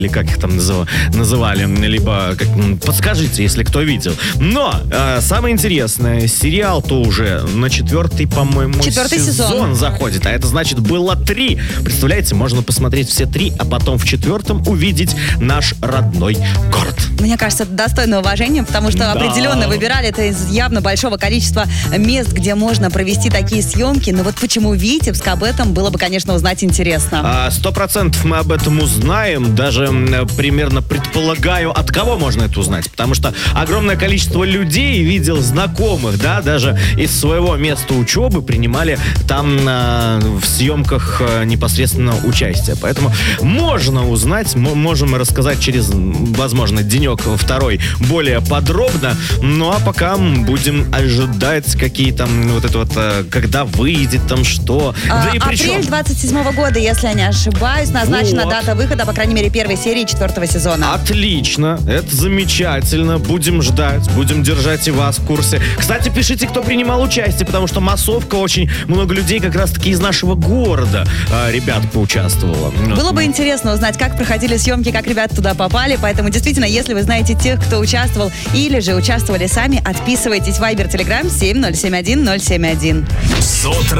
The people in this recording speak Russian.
или как их там называли, либо подскажите, если кто видел. Но самое интересное, сериал-то уже на 4-й, по-моему, 4-й сезон заходит, а это значит было 3. Представляете, можно посмотреть все 3, а потом в 4-м увидеть наш родной город. Мне кажется, это достойно уважения, потому что определенно выбирали это из явно большого количества мест, где можно провести такие съемки. Но вот почему Витебск, об этом было бы, конечно, узнать интересно. 100% мы об этом узнаем, даже примерно предполагаю, от кого можно это узнать, потому что огромное количество людей видел знакомых, да, даже из своего места учебы принимали там в съемках непосредственно участие, поэтому можно узнать, можем рассказать через, возможно, денек-второй более подробно, ну а пока будем ожидать какие там вот это вот, когда выйдет там что. Да и причем... Апрель 27 года, если я не ошибаюсь, назначена дата выхода, по крайней мере, первой серии 4-го сезона. Отлично, это замечательно. Будем ждать, будем держать и вас в курсе. Кстати, пишите, кто принимал участие, потому что массовка, очень много людей как раз-таки из нашего города ребят поучаствовало. Было бы интересно узнать, как проходили съемки, как ребята туда попали, поэтому действительно, если вы знаете тех, кто участвовал или же участвовали сами, отписывайтесь в Viber, Telegram 7071071.